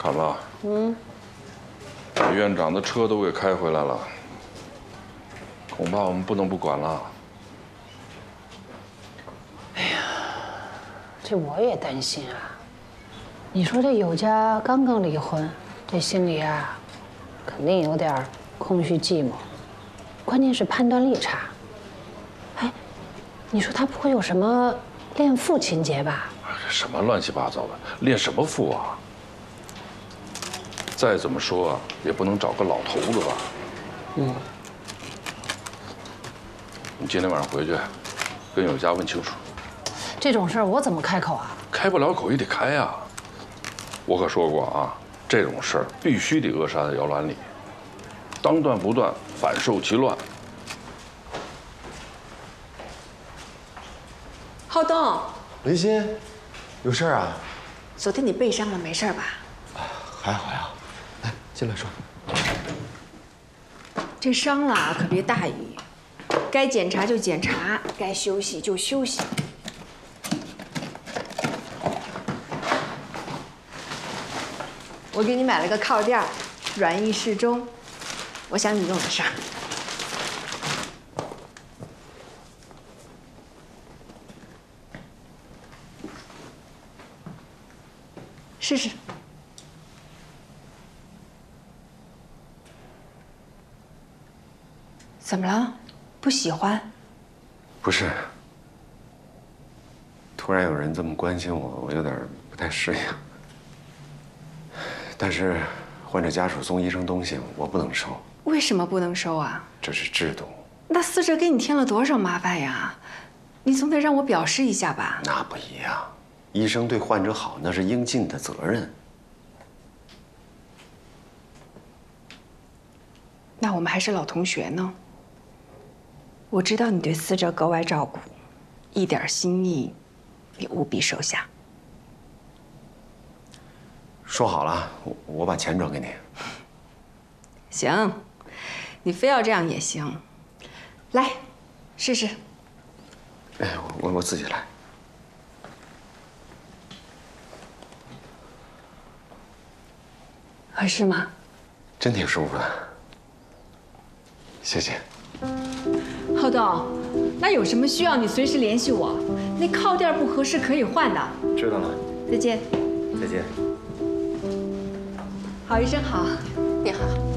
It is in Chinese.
看吧，把院长的车都给开回来了，恐怕我们不能不管了。 哎呀，这我也担心啊。你说这有家刚刚离婚，这心里啊，肯定有点空虚寂寞，关键是判断力差。哎，你说他不会有什么恋父情节吧？ 什么乱七八糟的，恋什么父啊？再怎么说啊，也不能找个老头子吧？你今天晚上回去，跟有家问清楚。 这种事儿我怎么开口啊？ 开不了口也得开啊！我可说过啊，这种事儿必须得扼杀在摇篮里，当断不断，反受其乱。 浩东， 林欣，有事儿啊？ 昨天你背伤了，没事吧？ 还好呀。来，进来说。 这伤了可别大意，该检查就检查，该休息就休息。我给你买了个靠垫，软硬适中，我想你用得上。试试。怎么了？不喜欢？ 不是，突然有人这么关心我，我有点不太适应。但是患者家属送医生东西，我不能收。 为什么不能收啊？ 这是制度。 那死者给你添了多少麻烦呀？你总得让我表示一下吧？ 那不一样，医生对患者好，那是应尽的责任。 那我们还是老同学呢。我知道你对死者格外照顾，一点心意，你务必收下。 说好了，我把钱转给你。 行，你非要这样也行。来，试试。 哎，我自己来。 合适吗？ 真挺舒服的。谢谢。 浩东，那有什么需要你随时联系我。那靠垫不合适可以换的。 知道了。 再见。 再见。 郝医生好。 你好。